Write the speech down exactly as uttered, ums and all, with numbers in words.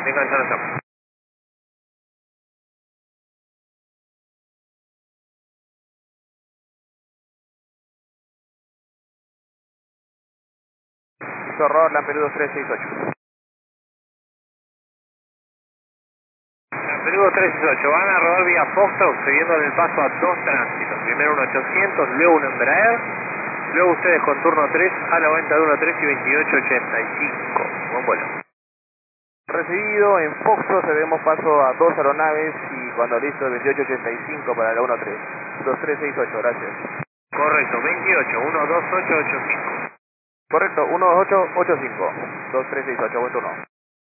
Venga, ya lo estamos. Zorro, la Perú dos tres seis ocho. Perú tres seis ocho, van a rodar vía Foxtrot, siguiendo el paso a dos tránsitos. Primero un ochocientos, luego un Embraer, luego ustedes con turno tres a noventa y uno tres y veintiocho ochenta y cinco. Buen vuelo. Recibido, en Foxtrot cedemos paso a dos aeronaves y cuando listo veintiocho ochenta y cinco para la uno tres. dos tres seis ocho, gracias. Correcto, veintiocho, uno dos ocho ocho cinco. Correcto, uno dos ocho ocho cinco. dos tres seis ocho, buen turno.